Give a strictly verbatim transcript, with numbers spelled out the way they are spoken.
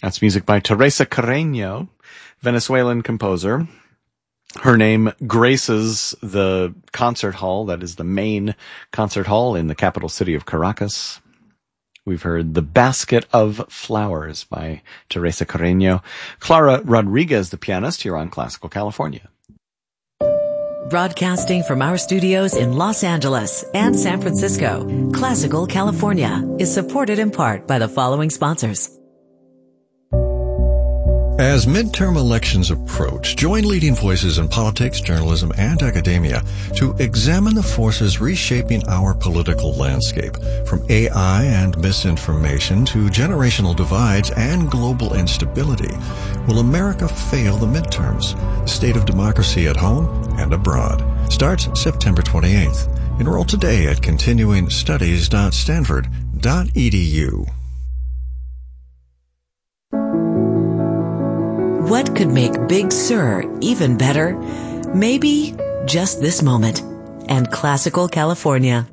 That's music by Teresa Carreño, Venezuelan composer. Her name graces the concert hall, that is the main concert hall in the capital city of Caracas. We've heard The Basket of Flowers by Teresa Carreño. Clara Rodriguez, the pianist, here on Classical California. Broadcasting from our studios in Los Angeles and San Francisco, Classical California is supported in part by the following sponsors. As midterm elections approach, join leading voices in politics, journalism, and academia to examine the forces reshaping our political landscape, from A I and misinformation to generational divides and global instability. Will America fail the midterms? The state of democracy at home and abroad starts September twenty-eighth. Enroll today at continuing studies dot stanford dot e d u. What could make Big Sur even better? Maybe just this moment. And Classical California.